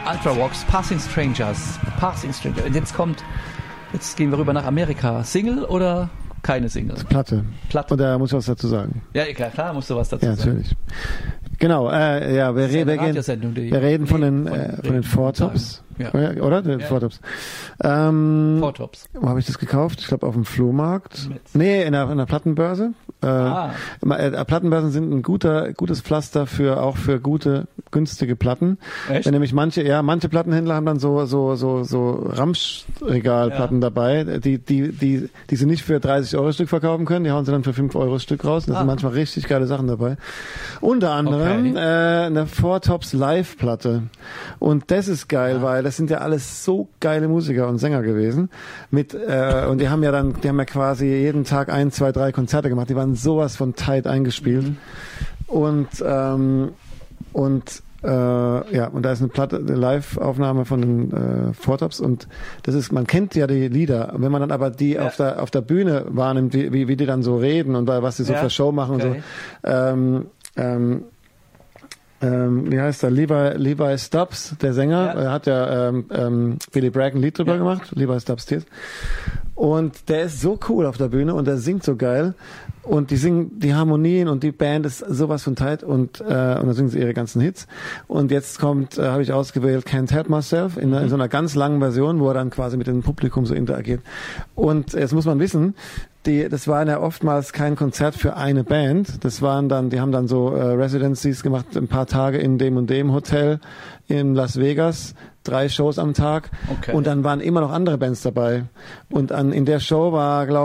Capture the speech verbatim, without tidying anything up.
Ultravox, Passing Strangers. Passing Strangers. Und jetzt kommt, jetzt gehen wir rüber nach Amerika. Single oder keine Single? Platte. Platte. Und da muss ich was dazu sagen. Ja, klar, klar musst du was dazu ja, sagen. Natürlich. Genau, äh, ja, wir, re- wir, gehen, wir reden von den, von, äh, von den Four Tops. Ja. Oder? Den ja. Four Tops. Ähm, Four Tops. Wo habe ich das gekauft? Ich glaube auf dem Flohmarkt. Mit. Nee, in der, in der Plattenbörse. Äh, ah. äh, Plattenbörsen sind ein guter, gutes Pflaster für, auch für gute, günstige Platten. Echt? Wenn nämlich manche, ja, manche Plattenhändler haben dann so, so, so, so Ramschregalplatten ja. dabei, die, die, die, die sie nicht für dreißig Euro Stück verkaufen können, die hauen sie dann für fünf Euro Stück raus. Da ah. sind manchmal richtig geile Sachen dabei. Unter anderem, okay. äh, eine Four Tops Live-Platte. Und das ist geil, ah. weil das sind ja alles so geile Musiker und Sänger gewesen. Mit, äh, und die haben ja dann, die haben ja quasi jeden Tag ein, zwei, drei Konzerte gemacht. Die waren sowas von tight eingespielt. Mhm. Und, ähm, und, äh, ja, und da ist eine Platte, eine Live-Aufnahme von den äh, Four Tops und das ist, man kennt ja die Lieder. Wenn man dann aber die ja. auf der, auf der Bühne wahrnimmt, wie, wie, wie die dann so reden und was die so ja. für Show machen okay. und so, ähm, ähm, Ähm, wie heißt er? Levi, Levi Stubbs, der Sänger, ja. er hat ja ähm, ähm, Billy Bragg ein Lied drüber ja. gemacht, Levi Stubbs Tears. Und der ist so cool auf der Bühne und der singt so geil und die singen die Harmonien und die Band ist sowas von tight und äh, und dann singen sie ihre ganzen Hits. Und jetzt kommt, äh, habe ich ausgewählt Can't Help Myself in, mhm. in so einer ganz langen Version, wo er dann quasi mit dem Publikum so interagiert. Und jetzt muss man wissen, die, das war ja oftmals kein Konzert für eine Band. Das waren dann, die haben dann so äh, Residencies gemacht, ein paar Tage in dem und dem Hotel in Las Vegas, drei Shows am Tag. Okay. Und dann waren immer noch andere Bands dabei. Und an, in der Show war, glaube